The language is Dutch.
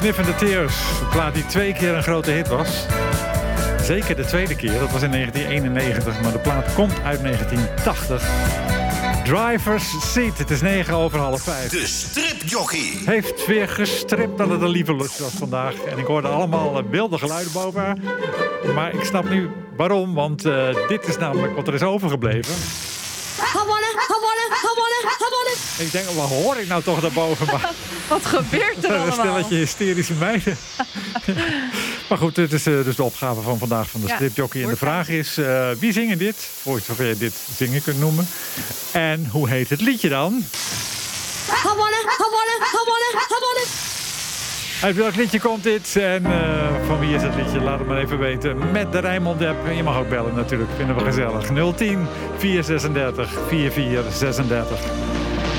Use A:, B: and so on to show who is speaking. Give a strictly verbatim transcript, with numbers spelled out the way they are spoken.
A: Sniffing the Tears. Een plaat die twee keer een grote hit was. Zeker de tweede keer, dat was in negentien eenennegentig. Maar de plaat komt uit negentien tachtig. Driver's Seat. Het is negen over half vijf.
B: De stripjockey.
A: Heeft weer gestript dat het een lieve lust was vandaag. En ik hoorde allemaal wilde geluiden boven haar. Maar ik snap nu waarom, want uh, dit is namelijk wat er is overgebleven. Ik denk, wat hoor ik nou toch daarboven? Maar
C: wat gebeurt er allemaal?
A: Een stelletje hysterische meiden. Maar goed, dit is uh, dus de opgave van vandaag van de ja, stripjockey. En de vraag is, uh, wie zingen dit? Voor zover je dit zingen kunt noemen. En hoe heet het liedje dan? Uit welk liedje komt dit? En uh, van wie is het liedje? Laat het maar even weten. Met de Rijnmond app. En je mag ook bellen natuurlijk. Vinden we gezellig. nul tien, vier zesendertig, vierentveertig zesendertig.